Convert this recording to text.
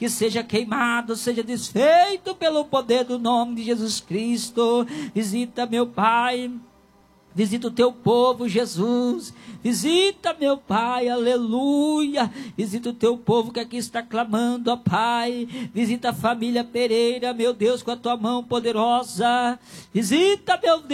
que seja queimado, seja desfeito pelo poder do nome de Jesus Cristo. Visita, meu Pai. Visita o teu povo, Jesus. Visita, meu Pai, aleluia. Visita o teu povo que aqui está clamando, ó Pai. Visita a família Pereira, meu Deus, com a tua mão poderosa. Visita, meu Deus.